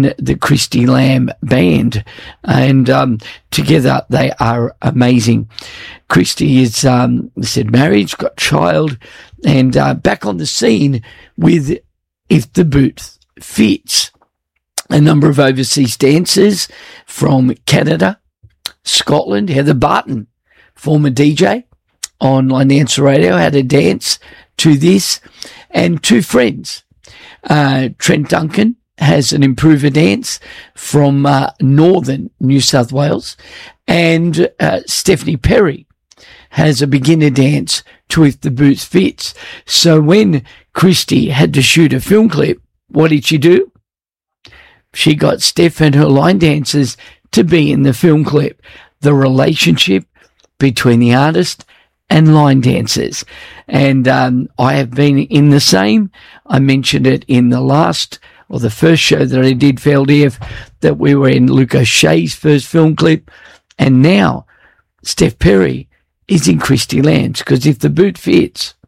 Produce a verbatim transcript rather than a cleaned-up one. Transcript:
in the Christy Lamb band, and um, together they are amazing. Christy is, um, said, married, got child, and uh, back on the scene with If the Boot Fits. A number of overseas dancers from Canada, Scotland. Heather Barton, former D J, Online Dancer Radio, had a dance to this, and two friends. Uh, Trent Duncan has an improver dance from uh, northern New South Wales, and uh, Stephanie Perry has a beginner dance to If the Boots Fits. So when Christy had to shoot a film clip, what did she do? She got Steph and her line dancers to be in the film clip. The relationship between the artist and line dancers. And um, I have been in the same. I mentioned it in the last or the first show that I did for L D F, that we were in Luke O'Shea's first film clip. And now Steph Perry is in Christy Lamb's, because If the Boot Fits.